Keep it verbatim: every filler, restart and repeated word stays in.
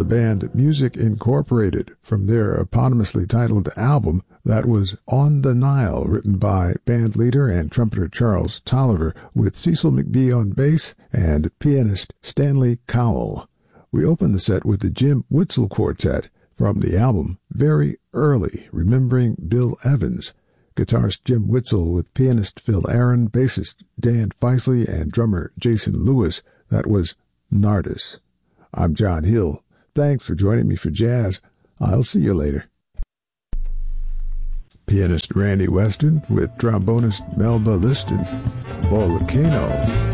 band Music Incorporated from their eponymously titled album that was On the Nile, written by band leader and trumpeter Charles Tolliver, with Cecil McBee on bass and pianist Stanley Cowell. We opened the set with the Jim Witzel Quartet from the album Very Early, Remembering Bill Evans. Guitarist Jim Witzel with pianist Phil Aaron, bassist Dan Feisley, and drummer Jason Lewis. That was Nardis. I'm John Hill. Thanks for joining me for jazz. I'll see you later. Pianist Randy Weston with trombonist Melba Liston. Volcano.